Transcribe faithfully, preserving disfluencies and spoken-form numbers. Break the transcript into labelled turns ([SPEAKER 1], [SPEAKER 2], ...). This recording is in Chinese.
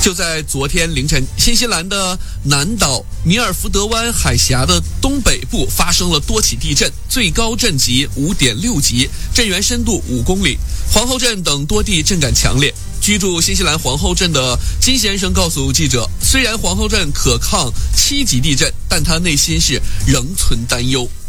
[SPEAKER 1] 就在昨天凌晨，新西兰的南岛米尔福德湾海峡的东北部发生了多起地震，最高震级 五点六 级，震源深度五公里。皇后镇等多地震感强烈。居住新西兰皇后镇的金先生告诉记者，虽然皇后镇可抗七级地震，但他内心是仍存担忧。